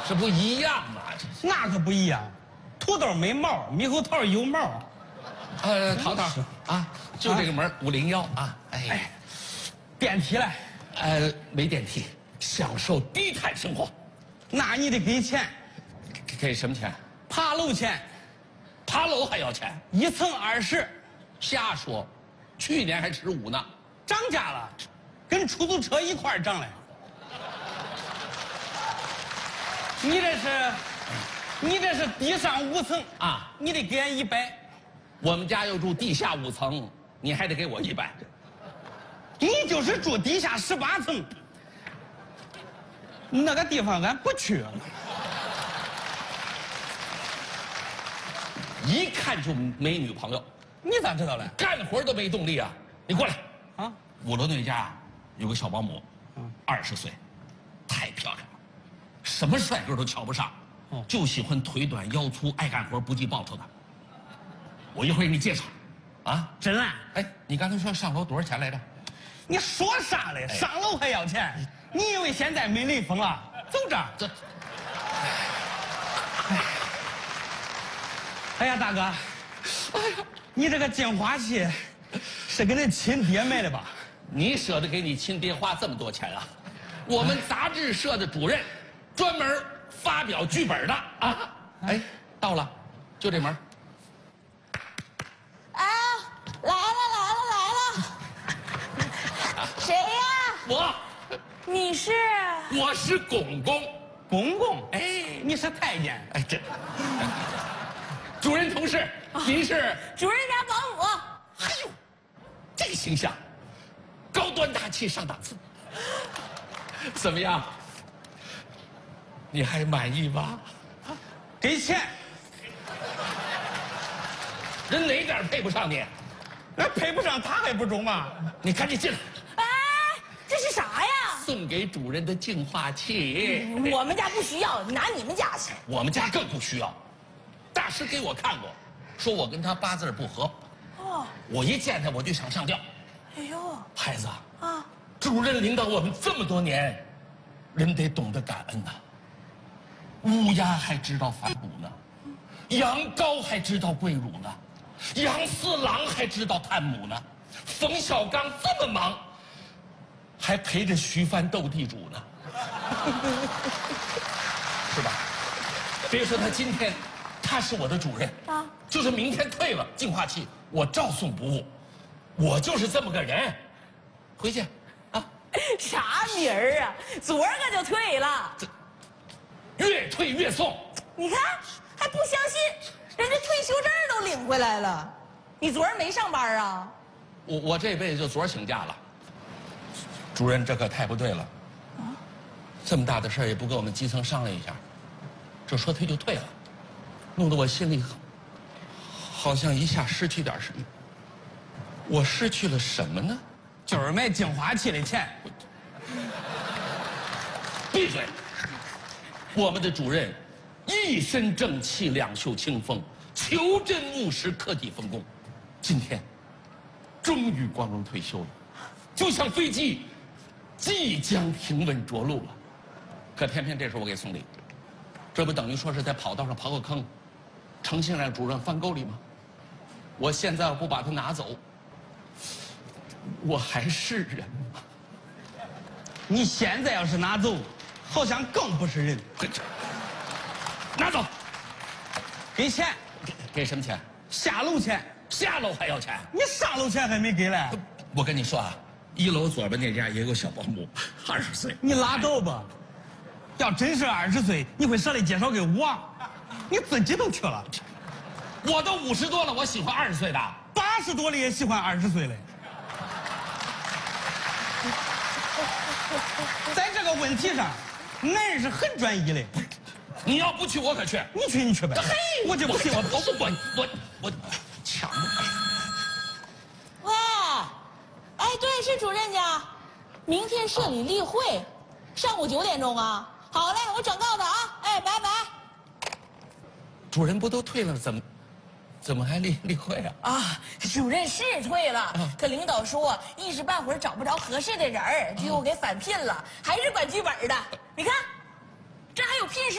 这不一样吗？ 那可不一样，土豆没毛，猕猴桃有毛。 淘淘啊，就这个门501啊，哎， 电梯来， 没电梯，享受低碳生活。 那你得给钱， 给什么钱？ 爬楼钱， 爬楼还要钱 1层20， 瞎说，去年还15呢。 涨价了，跟出租车一块儿涨了。你这是地上5层啊， 你得给俺100。 我们家又住地下5层，你还得给我100。 你就是住地下18层，那个地方俺不去。 一看就没女朋友， 你咋知道的？ 干活都没动力啊！你过来啊 ，5楼那家有个小保姆，20岁，太漂亮了，什么帅哥都瞧不上，就喜欢腿短腰粗爱干活不计报酬的。我一会儿给你介绍，啊， 真啊？ 哎，你刚才说上楼多少钱来着？ 你说啥嘞？上楼还要钱？你以为现在没雷锋了？走这。哎呀，大哥，哎呀，你这个净化器是给恁亲爹买的吧？ 你舍得给你亲爹花这么多钱啊？我们杂志社的主任，专门发表剧本的啊！哎，到了，就这门。 啊，来了！谁呀？ 我是公公。 公公，哎，你是太监。 哎，这主任同事，您是主任家保姆。 哎呦，这形象，高端大气上档次。怎么样？你还满意吗？ 给钱， 人哪点配不上你？ 那配不上他还不中吗？ 你赶紧进来。 哎，这是啥呀？ 送给主任的净化器。 我们家不需要，拿你们家去。 我们家更不需要。大师给我看过，说我跟他八字不合。 哦， 我一见他我就想上吊。 哎呦， 孩子啊， 主任领导我们这么多年，人得懂得感恩呐。乌鸦还知道反哺呢，羊羔还知道跪乳呢，杨四郎还知道探母呢，冯小刚这么忙，还陪着徐帆斗地主呢，是吧？别说他今天，他是我的主任啊，就是明天退了净化器，我照送不误。我就是这么个人。回去，啊， 啥名儿啊？昨儿个就退了。 越退越送。 你看还不相信，人家退休证都领回来了。你昨儿没上班啊？ 我这辈子就昨儿请假了。主任，这可太不对了。啊，这么大的事儿也不跟我们基层商量一下，这说退就退了，弄得我心里好像一下失去点什么。我失去了什么呢？ 就是买净化器的钱。 闭嘴！我们的主任一身正气，两袖清风，求真务实，克己奉公。今天终于光荣退休了，就像飞机即将平稳着陆了。可偏偏这时候我给送礼，这不等于说是在跑道上刨个坑，诚心让主任翻沟里吗？我现在要不把它拿走，我还是人吗？ 你现在要是拿走，好像更不是人。 拿走， 给钱， 给什么钱？ 下楼钱。 下楼还要钱？ 你上楼钱还没给嘞。 我跟你说啊，1楼左边那家也有小保姆，20岁。 你拉倒吧，要真是20岁，你会舍得介绍给我？你自己都去了。 我都50多了，我喜欢20岁的。 80多了也喜欢20岁嘞。在这个问题上，男人是很专一的。 你要不去，我可去。 你去呗。 嘿， 我就不信我跑不过。 我抢了。 喂，哎，对，是主任家，明天社里例会，上午9点钟啊。好嘞，我转告他啊。哎，拜拜。 主任不都退了，怎么还例会啊？ 啊，主任是退了，可领导说一时半会儿找不着合适的人儿，就又给返聘了，还是管剧本的。你看，这还有聘